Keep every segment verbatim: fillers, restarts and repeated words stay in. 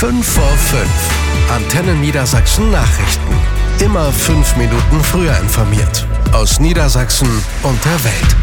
fünf vor fünf. Antenne Niedersachsen Nachrichten. Immer fünf Minuten früher informiert. Aus Niedersachsen und der Welt.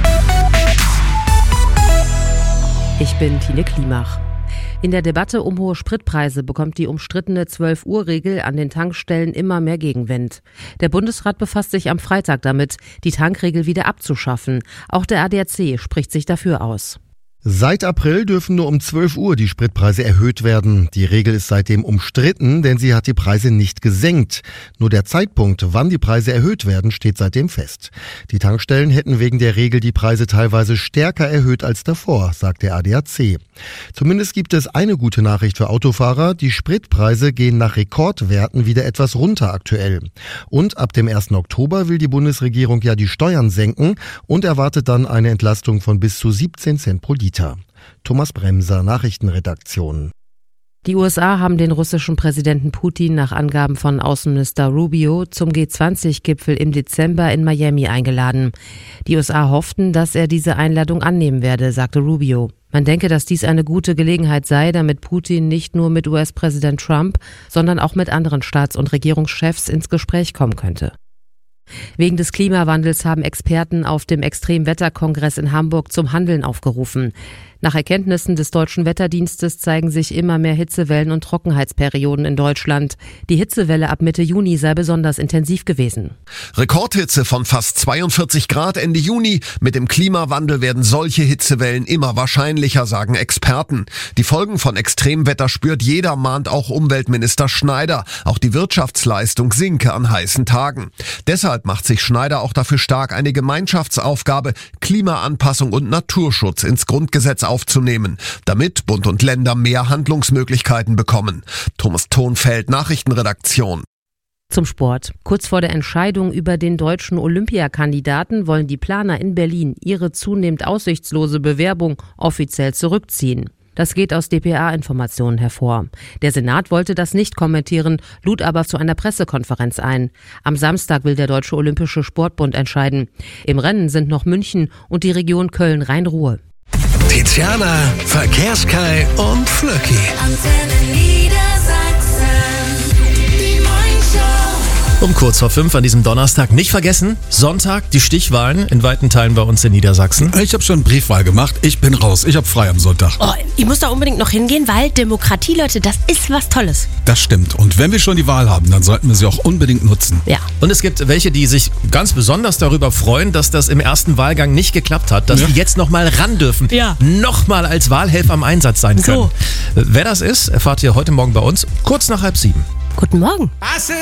Ich bin Tine Klimach. In der Debatte um hohe Spritpreise bekommt die umstrittene zwölf Uhr Regel an den Tankstellen immer mehr Gegenwind. Der Bundesrat befasst sich am Freitag damit, die Tankregel wieder abzuschaffen. Auch der A D A C spricht sich dafür aus. Seit April dürfen nur um zwölf Uhr die Spritpreise erhöht werden. Die Regel ist seitdem umstritten, denn sie hat die Preise nicht gesenkt. Nur der Zeitpunkt, wann die Preise erhöht werden, steht seitdem fest. Die Tankstellen hätten wegen der Regel die Preise teilweise stärker erhöht als davor, sagt der A D A C. Zumindest gibt es eine gute Nachricht für Autofahrer. Die Spritpreise gehen nach Rekordwerten wieder etwas runter aktuell. Und ab dem ersten Oktober will die Bundesregierung ja die Steuern senken und erwartet dann eine Entlastung von bis zu siebzehn Cent pro Liter. Thomas Bremser, Nachrichtenredaktion. Die U S A haben den russischen Präsidenten Putin nach Angaben von Außenminister Rubio zum G zwanzig Gipfel im Dezember in Miami eingeladen. Die U S A hofften, dass er diese Einladung annehmen werde, sagte Rubio. Man denke, dass dies eine gute Gelegenheit sei, damit Putin nicht nur mit U S-Präsident Trump, sondern auch mit anderen Staats- und Regierungschefs ins Gespräch kommen könnte. Wegen des Klimawandels haben Experten auf dem Extremwetterkongress in Hamburg zum Handeln aufgerufen. Nach Erkenntnissen des Deutschen Wetterdienstes zeigen sich immer mehr Hitzewellen und Trockenheitsperioden in Deutschland. Die Hitzewelle ab Mitte Juni sei besonders intensiv gewesen. Rekordhitze von fast zweiundvierzig Grad Ende Juni. Mit dem Klimawandel werden solche Hitzewellen immer wahrscheinlicher, sagen Experten. Die Folgen von Extremwetter spürt jeder, mahnt auch Umweltminister Schneider. Auch die Wirtschaftsleistung sinke an heißen Tagen. Deshalb macht sich Schneider auch dafür stark, eine Gemeinschaftsaufgabe, Klimaanpassung und Naturschutz ins Grundgesetz aufzunehmen, damit Bund und Länder mehr Handlungsmöglichkeiten bekommen. Thomas Thonfeld, Nachrichtenredaktion. Zum Sport. Kurz vor der Entscheidung über den deutschen Olympiakandidaten wollen die Planer in Berlin ihre zunehmend aussichtslose Bewerbung offiziell zurückziehen. Das geht aus D P A-Informationen hervor. Der Senat wollte das nicht kommentieren, lud aber zu einer Pressekonferenz ein. Am Samstag will der Deutsche Olympische Sportbund entscheiden. Im Rennen sind noch München und die Region Köln-Rhein-Ruhr. Tiziana, Verkehrskai und Flöcki. Antenne Niedersachsen, die Morningshow. Um kurz vor fünf an diesem Donnerstag nicht vergessen, Sonntag die Stichwahlen in weiten Teilen bei uns in Niedersachsen. Ich habe schon Briefwahl gemacht, ich bin raus, ich habe frei am Sonntag. Oh, ich muss da unbedingt noch hingehen, weil Demokratie, Leute, das ist was Tolles. Das stimmt. Und wenn wir schon die Wahl haben, dann sollten wir sie auch unbedingt nutzen. Ja. Und es gibt welche, die sich ganz besonders darüber freuen, dass das im ersten Wahlgang nicht geklappt hat, dass Ja. die jetzt nochmal ran dürfen, Ja. nochmal als Wahlhelfer im Einsatz sein können. So. Wer das ist, erfahrt ihr heute Morgen bei uns, kurz nach halb sieben. Guten Morgen.